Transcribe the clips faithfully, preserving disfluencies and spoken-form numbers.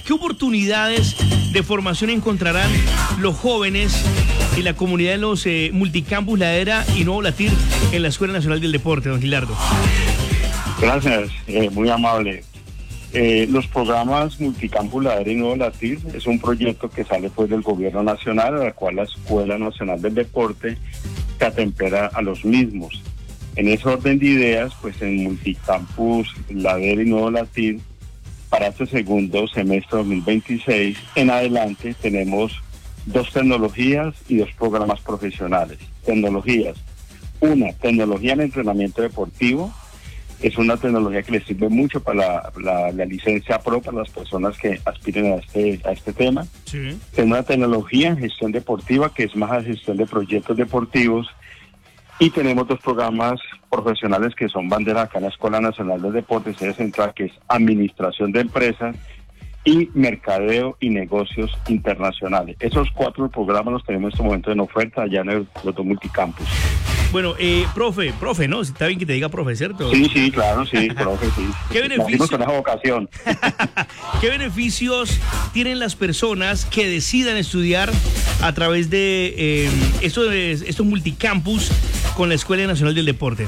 ¿qué oportunidades de formación encontrarán los jóvenes y la comunidad de los eh, multicampus Ladera y Nuevo Latir en la Escuela Nacional del Deporte, don Gilardo? Gracias, eh, muy amable. Eh, los programas Multicampus Ladera y Nuevo Latir es un proyecto que sale pues del gobierno nacional, a la cual la Escuela Nacional del Deporte se atempera a los mismos. En ese orden de ideas, pues en Multicampus Ladera y Nuevo Latir, para este segundo semestre dos mil veintiséis, en adelante tenemos dos tecnologías y dos programas profesionales. Tecnologías. Una, tecnología en entrenamiento deportivo. Es una tecnología que le sirve mucho para la, la, la licencia pro para las personas que aspiren a este, a este tema. Sí. Tenemos una tecnología en gestión deportiva, que es más a gestión de proyectos deportivos. Y tenemos dos programas profesionales que son bandera acá en la Escuela Nacional del Deporte, sede central, que es Administración de Empresas y Mercadeo y Negocios Internacionales. Esos cuatro programas los tenemos en este momento en oferta allá en el, los dos multicampus. Bueno, eh, profe, profe, ¿no? Está bien que te diga profe, ¿cierto? Sí, sí, claro, sí, profe, sí. ¿Qué beneficios? Con esa vocación. ¿Qué beneficios tienen las personas que decidan estudiar a través de eh, estos, estos multicampus con la Escuela Nacional del Deporte?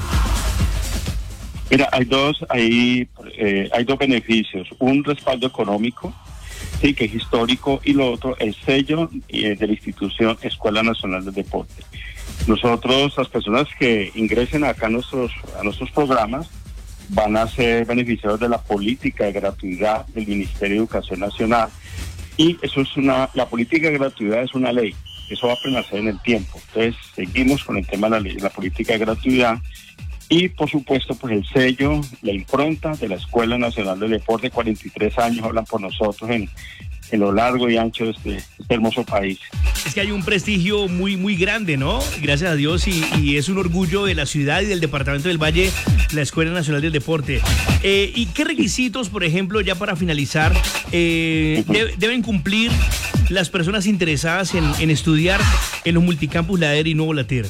Mira, hay dos, hay, eh, hay dos beneficios. Un respaldo económico, sí, que es histórico, y lo otro, el sello eh, de la institución Escuela Nacional del Deporte. Nosotros, las personas que ingresen acá a nuestros, a nuestros programas, van a ser beneficiarios de la política de gratuidad del Ministerio de Educación Nacional. Y eso es una, la política de gratuidad es una ley, eso va a permanecer en el tiempo. Entonces, seguimos con el tema de la ley, la política de gratuidad. Y, por supuesto, pues el sello, la impronta de la Escuela Nacional del Deporte, cuarenta y tres años hablan por nosotros en, en lo largo y ancho de este, este hermoso país. Es que hay un prestigio muy, muy grande, ¿no? Gracias a Dios, y, y es un orgullo de la ciudad y del departamento del Valle, la Escuela Nacional del Deporte. Eh, ¿Y qué requisitos, por ejemplo, ya para finalizar, eh, uh-huh. de, deben cumplir las personas interesadas en, en estudiar en los multicampus Ladera y Nuevo Latir?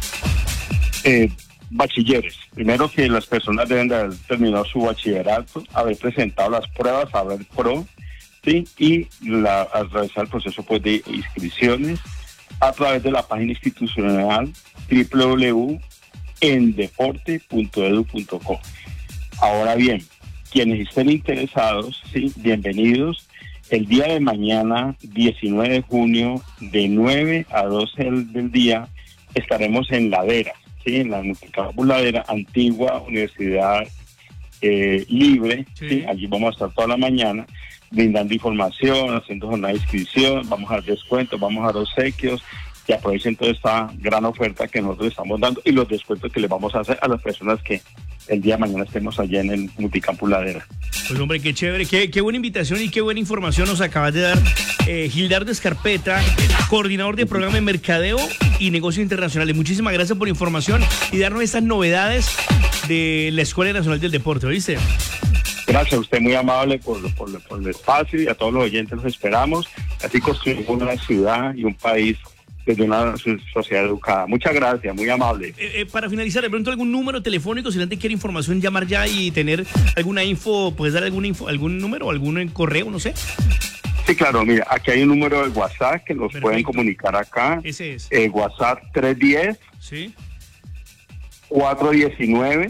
Eh, Bachilleres. Primero, que las personas deben de haber terminado su bachillerato, haber presentado las pruebas, haber pro, ¿sí? Y la, al realizar el proceso pues, de inscripciones a través de la página institucional doble u doble u doble u punto endeporte punto edu punto co. Ahora bien, quienes estén interesados, ¿sí? Bienvenidos. El día de mañana, diecinueve de junio, de nueve a doce del, del día, estaremos en Ladera. Sí, en la Multicampus Ladera, antigua Universidad eh, Libre, sí. ¿Sí? Allí vamos a estar toda la mañana brindando información, haciendo jornada de inscripción, vamos a dar descuentos, vamos a dar obsequios, y aprovechen toda esta gran oferta que nosotros estamos dando y los descuentos que les vamos a hacer a las personas que el día de mañana estemos allá en el Multicampus Ladera. Pues hombre, qué chévere, qué, qué buena invitación y qué buena información nos acabas de dar, eh, Gilardo Escarpeta, coordinador de programa de Mercadeo y Negocios Internacionales. Muchísimas gracias por la información y darnos estas novedades de la Escuela Nacional del Deporte, ¿oíste? Gracias a usted, muy amable por, por, por el espacio, y a todos los oyentes los esperamos. Así construimos una ciudad y un país desde una sociedad educada. Muchas gracias, muy amable. Eh, eh, para finalizar, de pronto algún número telefónico, si la gente quiere información, llamar ya y tener alguna info, ¿puedes dar alguna info, algún número, algún correo, no sé? Sí, claro, mira, aquí hay un número de WhatsApp que nos Perfecto. Pueden comunicar acá. Ese es. Eh, WhatsApp tres uno cero, ¿sí? cuatro uno nueve,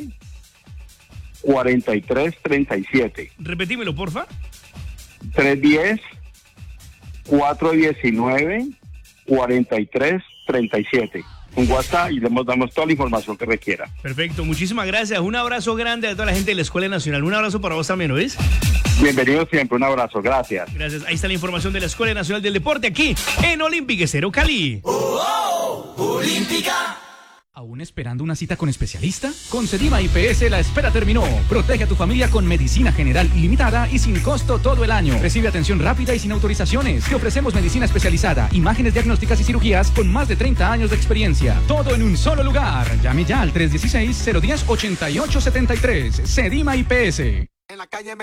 cuatro tres tres siete. Repetímelo, porfa. tres uno cero, cuatro uno nueve, cuatro tres tres siete. Un WhatsApp y le damos toda la información que requiera. Perfecto, muchísimas gracias. Un abrazo grande a toda la gente de la Escuela Nacional. Un abrazo para vos también, ¿no ves? Bienvenido siempre, un abrazo, gracias. Gracias, ahí está la información de la Escuela Nacional del Deporte aquí en Olímpica Estéreo Cali. Oh, oh, Olímpica. ¿Aún esperando una cita con especialista? Con Sedima I P S la espera terminó. Protege a tu familia con medicina general ilimitada y sin costo todo el año. Recibe atención rápida y sin autorizaciones. Te ofrecemos medicina especializada, imágenes diagnósticas y cirugías con más de treinta años de experiencia. Todo en un solo lugar. Llame ya al tres uno seis, cero uno cero, ocho ocho siete tres. Sedima I P S. En la calle me